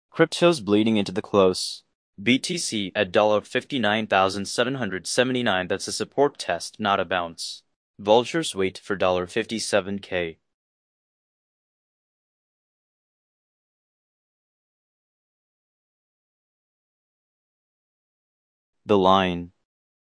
Crypto's bleeding into the close. BTC at $59,779. That's a support test, not a bounce. Vultures wait for $57K. The line.